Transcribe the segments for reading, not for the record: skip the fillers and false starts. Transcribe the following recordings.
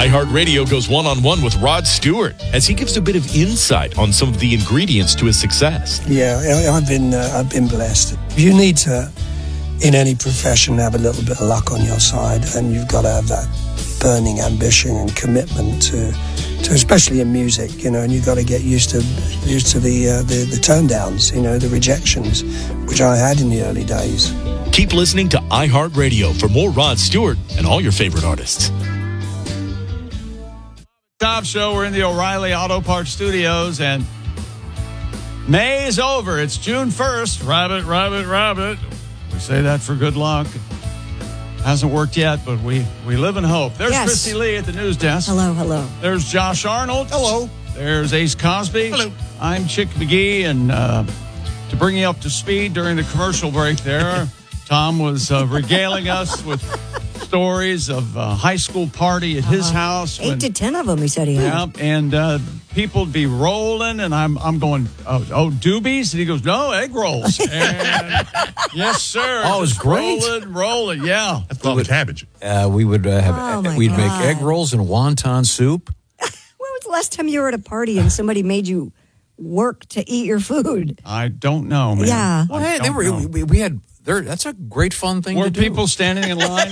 iHeartRadio goes one-on-one with Rod Stewart as he gives a bit of insight on some of the ingredients to his success. Yeah, I've been blessed. You need to, in any profession, have a little bit of luck on your side, and you've got to have that burning ambition and commitment to especially in music, and you've got to get used to the turndowns, the rejections, which I had in the early days. Keep listening to iHeartRadio for more Rod Stewart and all your favorite artists. Top show. We're in the O'Reilly Auto Parts Studios, and May is over. It's June 1st. Rabbit, rabbit, rabbit. We say that for good luck. Hasn't worked yet, but we live in hope. There's Christy Lee at the news desk. Hello, hello. There's Josh Arnold. Hello. There's Ace Cosby. Hello. I'm Chick McGee, and to bring you up to speed during the commercial break there, Tom was regaling us with stories of a high school party at his house. 8 to 10 of them, he said he had. Yeah, and people would be rolling, and I'm going, doobies? And he goes, no, egg rolls. And yes, sir. Oh, it was great. Rolling, yeah. That's called cabbage. We would we'd God. make egg rolls and wonton soup. When was the last time you were at a party and somebody made you work to eat your food? I don't know, man. Yeah. Well, hey, we had there. That's a great fun thing Were to do. people standing in line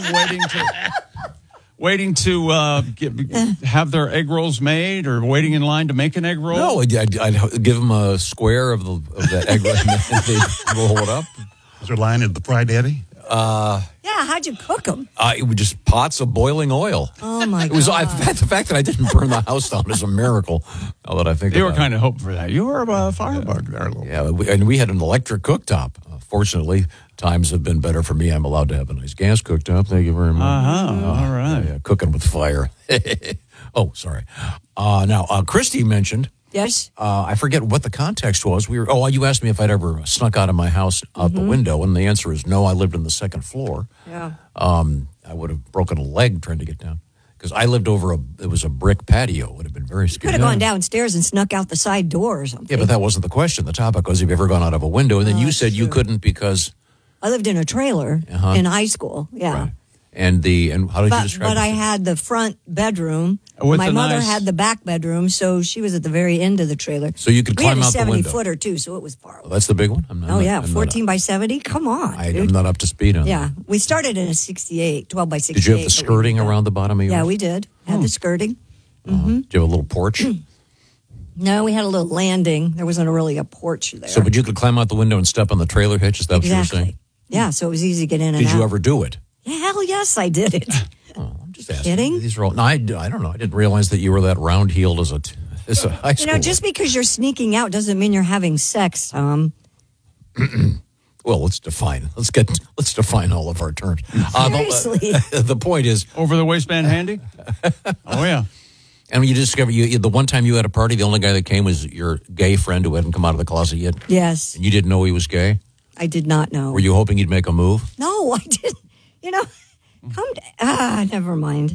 waiting to have their egg rolls made, or waiting in line to make an egg roll? No, I'd give them a square of that egg roll, and they'd roll it up. Was there a line at the Fry Daddy? Yeah, how'd you cook them? It was just pots of boiling oil. Oh, my God. It was the fact that I didn't burn the house down is a miracle. Now that I think You were about kind of hoping for that. You were a firebug there a little bit. Yeah, and we had an electric cooktop. Fortunately, times have been better for me. I'm allowed to have a nice gas cooktop. Thank you very much. All right. Yeah, cooking with fire. Oh, sorry. Now, Christy mentioned. Yes. I forget what the context was. You asked me if I'd ever snuck out of my house out the window, and the answer is no. I lived on the second floor. Yeah. I would have broken a leg trying to get down because I lived it was a brick patio. It would have been very scary. Could have gone downstairs and snuck out the side door or something. Yeah, but that wasn't the question. The topic was, have you ever gone out of a window? And then you said you couldn't because I lived in a trailer in high school. Yeah. Right. And how did you describe it? But I had the front bedroom. With My the mother nice- had the back bedroom, so she was at the very end of the trailer. So you could climb out the window. We had a 70-footer, too, so it was far away. Oh, that's the big one? I'm 14 by 70? Come on, I'm dude. not up to speed on Yeah, that. we started in a 68, 12 by 68. Did you have the skirting around the bottom of yours? Yeah, we did. Had the skirting. Did you have a little porch? No, we had a little landing. There wasn't really a porch there. But you could climb out the window and step on the trailer hitch? Is that what you were saying? Yeah, so it was easy to get in and out. Did you ever do it? Yeah, hell yes, I did it. I'm just asking. Kidding? These are all, no, I don't know. I didn't realize that you were that round-heeled as a high school. Just because you're sneaking out doesn't mean you're having sex, Tom. Well, let's define all of our terms. Seriously. The point is, Over the waistband handy? Oh, yeah. and you discover the one time you had a party, the only guy that came was your gay friend who hadn't come out of the closet yet. Yes. And you didn't know he was gay? I did not know. Were you hoping he'd make a move? No, I didn't. Never mind.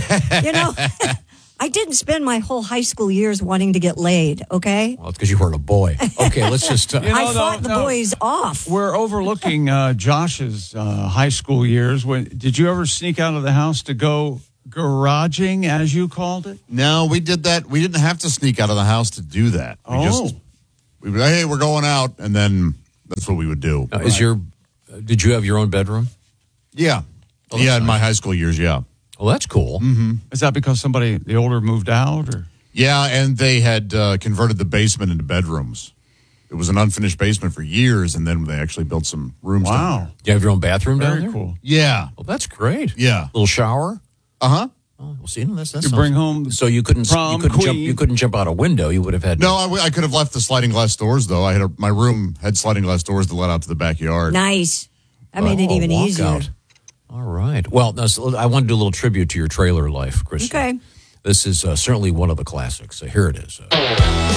I didn't spend my whole high school years wanting to get laid, okay? Well, it's because you weren't a boy. Okay, let's just... I fought the boys off. We're overlooking Josh's high school years. Did you ever sneak out of the house to go garaging, as you called it? No, we did that. We didn't have to sneak out of the house to do that. We would, hey, we're going out, and then that's what we would do. Did you have your own bedroom? Yeah. In my high school years, yeah. Well, that's cool. Mm-hmm. Is that because the older moved out? Or? Yeah, and they had converted the basement into bedrooms. It was an unfinished basement for years, and then they actually built some rooms down Wow. there. Do you have your own bathroom down Very there? cool. Yeah. Well, that's great. Yeah. Little shower? Uh-huh. Oh, well, see, that's You bring home So you couldn't jump out a window. You would have had... No, I could have left the sliding glass doors, though. My room had sliding glass doors that led out to the backyard. Nice. That made it even easier. Out. All right. Well, now, so I want to do a little tribute to your trailer life, Christy. Okay. This is certainly one of the classics. So here it is.